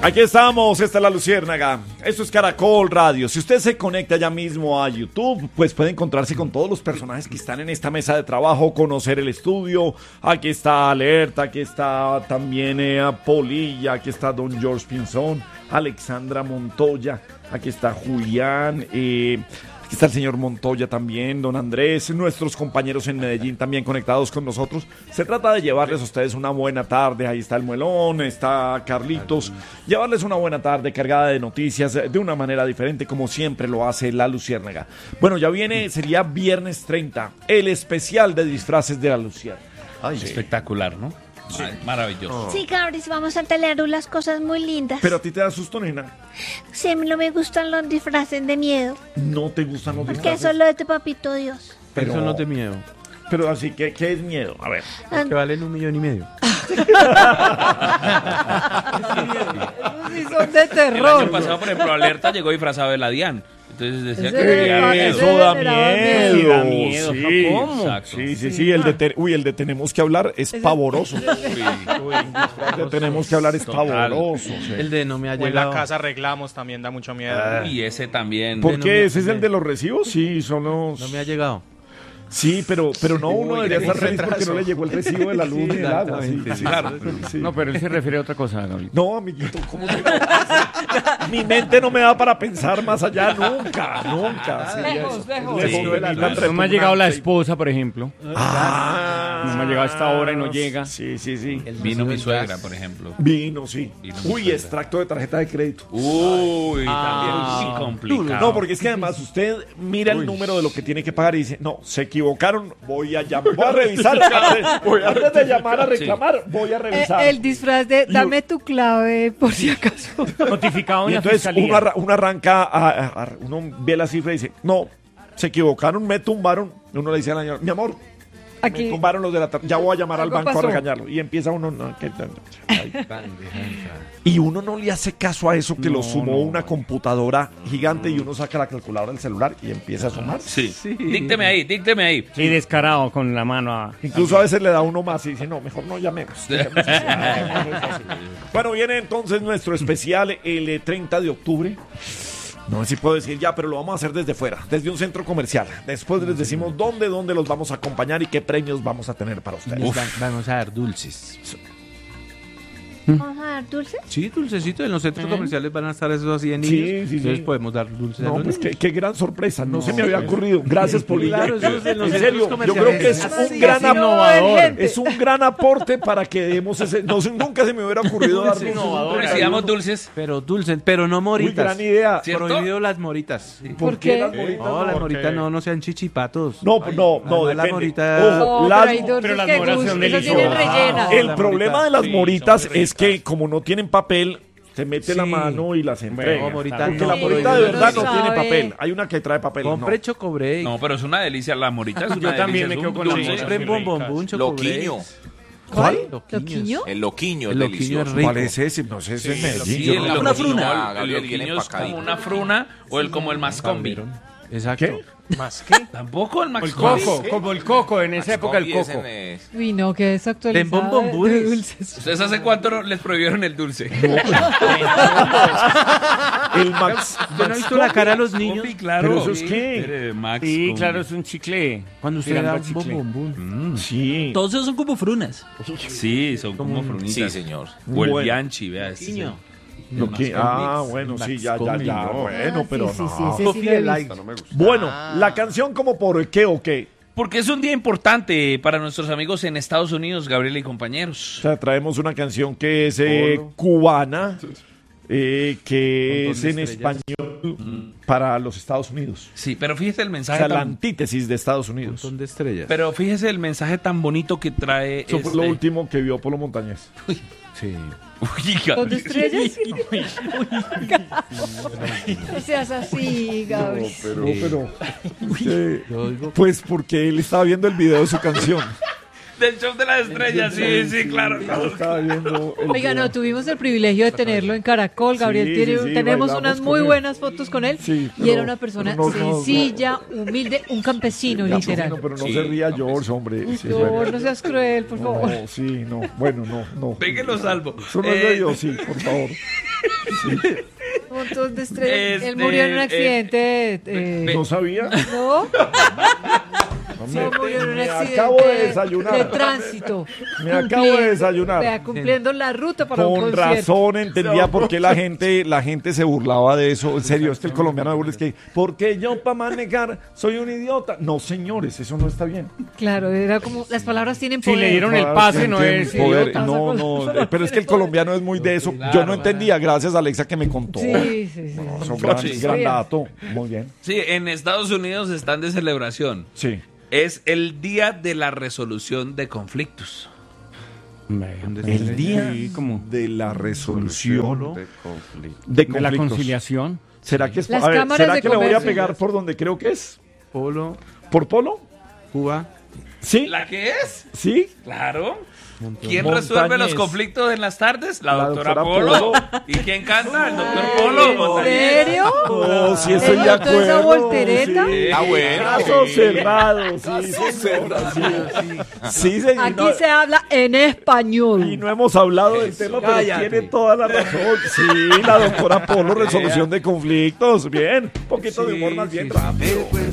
Aquí estamos, esta es La Luciérnaga, esto es Caracol Radio. Si usted se conecta ya mismo a YouTube, pues puede encontrarse con todos los personajes que están en esta mesa de trabajo, conocer el estudio. Aquí está Alerta, aquí está también Polilla, aquí está Don George Pinzón, Alexandra Montoya, aquí está Julián, aquí está el señor Montoya también, don Andrés, nuestros compañeros en Medellín también conectados con nosotros. Se trata de llevarles a ustedes una buena tarde. Ahí está el Muelón, está Carlitos. Llevarles una buena tarde cargada de noticias de una manera diferente, como siempre lo hace La Luciérnaga. Bueno, ya viene, sería viernes 30, el especial de disfraces de La Luciérnaga. Ay, sí. Espectacular, ¿no? Sí. Maravilloso. Sí, Cabris, vamos a tener unas cosas muy lindas. Pero a ti te da susto, nena. Sí, no me gustan los disfraces de miedo. No te gustan los disfraces. Porque eso es lo de tu papito Dios. Pero eso no es de miedo. Pero así, ¿qué es miedo? A ver. Que valen $1,5 millones. Sí, son de terror. El año pasado, por ejemplo, Alerta llegó disfrazado de la DIAN. Entonces decía que eso da miedo. Sí, da miedo. Sí, ¿Cómo? exacto. Sí. El de Tenemos que hablar es pavoroso. El de Tenemos que hablar es pavoroso. Sí. El de No me ha O en llegado. la casa arreglamos también da mucho miedo. Y ese también. ¿Por qué? ¿Ese es el de los recibos? Sí, son los... No me ha llegado. Sí, pero no, uno debería estar feliz porque no le llegó el recibo de la luz ni del agua. Sí, claro. Sí. No, pero él se refiere a otra cosa, Gabriel. No, amiguito, ¿cómo te Mi mente no me da para pensar más allá nunca. Sí, Lejos. No No me ha llegado la esposa, por ejemplo. No me ha llegado a esta hora y no llega. Sí. Vino mi suegra, por ejemplo. Vino, sí. Vino mi Uy, suegra. extracto de tarjeta de crédito. Uy, también muy complicado. No, porque es que además usted mira el número de lo que tiene que pagar y dice, no, se equivocaron, voy a revisar. Antes de llamar a reclamar, voy a revisar. El disfraz de dame tu clave por si acaso. Notificado Y en la entonces fiscalía. uno arranca, uno ve la cifra y dice, no, se equivocaron, me tumbaron. Uno le dice a la señora, mi amor, Aquí. me tumbaron los de la ya voy a llamar al Algo banco pasó. a regañarlo. Y empieza uno, y uno no le hace caso a eso que lo sumó una computadora gigante y uno saca la calculadora del celular y empieza a sumar. Sí. Dícteme ahí. Sí, descarado con la mano a... Incluso a veces le da uno más y dice, no, mejor no llamemos. Bueno, viene entonces nuestro especial el 30 de octubre. No sé si puedo decir ya, pero lo vamos a hacer desde fuera, desde un centro comercial. Después les decimos dónde los vamos a acompañar y qué premios vamos a tener para ustedes. Vamos a dar dulces. ¿Vamos a dar dulces? Sí, dulcecitos. En los centros comerciales van a estar esos así de niños. Sí. Entonces podemos dar dulces a No, los pues niños. qué gran sorpresa, no se me había ocurrido. Gracias, Polilla. Claro, eso es en los En centros serio, yo comerciales. creo que es Así un gran es innovador. Es un gran aporte para que demos ese. Nunca se me hubiera ocurrido dar Pero si damos dulces. Pero dulces, pero no Muy moritas. gran idea. ¿Cierto? Prohibido las moritas. ¿Por qué qué? las moritas? No, las ¿por moritas qué? no sean chichipatos. No, Además, la depende. morita- Ojo, No, las- pero hay dulces pero las que moras son gustan, esas deliciosas. vienen rellenas. el la problema morita. de las Sí, moritas son muy es que ricas. como no tienen papel, se mete la Sí. mano y las entrega. No, morita Porque no, la morita de prohibido. verdad No no tiene sabe. papel. Hay una que trae papel. Compre no. chocobreak. No, pero es una delicia. La morita es una Yo también delicia. me es quedo un con la dulce. morita. Compren bombombón, chocobreak. Loquiño. ¿Cuál? ¿Loquiño? El loquiño es El loquiño delicioso. es rico. ¿Cuál es ese? No sé, ese es Medellín. Sí, Yo el no- Una loquiño, fruna. El Gabriel, bien loquiño es como empacadito. una fruna o como el mascombi. Exacto. ¿Qué? ¿Más qué? Tampoco el El mascombi. coco, como el coco, en esa época el Maxcombi coco. ese es- Uy, no, que desactualizado. Den bombombunes. de dulces. ¿Ustedes hace cuánto les prohibieron el dulce? El Max. ¿Usted no ha visto la cara de los niños? Claro. ¿Pero eso es qué? Max. Sí, claro, es un chicle. Cuando usted Tirando da a un chicle. bombombón. Sí. Todos esos son como frunas. Sí, son como frunitas. Sí, señor. O el Bueno. Bianchi, vea. ese es el- Lo que, bueno, sí, ya. Maxcombi, Bueno, Ah, pero sí, no. sí, ese sí lo he visto. Bueno, la canción como por qué o qué. Porque es un día importante para nuestros amigos en Estados Unidos, Gabriel y O compañeros. sea, traemos una canción que es cubana, que es en español para los Estados Unidos. Sí, pero fíjese el O mensaje sea, la tan... antítesis de Estados Un Unidos. montón de estrellas. Pero fíjese el mensaje tan bonito que trae Eso fue lo este- último que vio Polo Montañez. Sí. Uy, ¿Dos Gabriel. estrellas? No seas así, Gaby. Pero Yo digo, pues porque él estaba viendo el video de su canción. Del show de las estrellas, sí, claro. Estaba viendo el Oiga, video. no, tuvimos el privilegio de tenerlo en Caracol. Gabriel, Sí, tiene, sí, sí, tenemos bailamos unas con muy él. buenas fotos con él. Sí, y pero- era una persona pero no, sencilla, humilde, un campesino, Ya, literal. no, pero no Sí, se ría George, hombre. Sí, No, bueno. no seas cruel, por favor. No, sí, no. Bueno, no. Ve que lo salvo. Eso no es de Dios, sí, por favor. Un montón de estrés. Él murió en un accidente. ¿No sabía? ¿No? Hombre, No, murió en un me accidente acabo de desayunar. de tránsito. Me acabo de desayunar. Vea, cumpliendo la ruta para un Con concierto. razón entendía por qué la gente se burlaba de eso. En serio, es que el colombiano de burla es que, porque yo para manejar soy un idiota. No, señores, eso no está bien. Claro, era como, las palabras tienen Si poder. le dieron el pase, no Tienen es poder. idiota. No, pero es que el colombiano es muy de eso. Yo no entendía, gracias a Alexa que me contó. Sí, sí, sí. Eso, Sí. gran dato. Muy bien. Sí, en Estados Unidos están de celebración. Sí. Es el día de la resolución de conflictos. El día Sí, como de la resolución de conflicto. de de la conflictos. conciliación. ¿Será que es Las a ver, cámaras ¿será de que le voy a comercio. pegar por donde creo que es? Polo, ¿Por Polo? Cuba, ¿Sí? ¿La que es? ¿Sí? Claro. Montañés. ¿Quién resuelve los Montañés. conflictos en las tardes? La La doctora doctora Polo. Polo. ¿Y quién canta? El doctor Polo. ¿En Montañés. serio? Oh, sí, estoy de ¿Le gustó esa acuerdo. voltereta? Sí. Ah, bueno. Caso cerrado, sí, señora, sí. Sí, señor. Aquí se habla en español. Y no hemos hablado del tema, pero Cállate. tiene toda la razón. Sí, la doctora Polo, resolución de conflictos. Bien, un poquito de humor más bien rápido.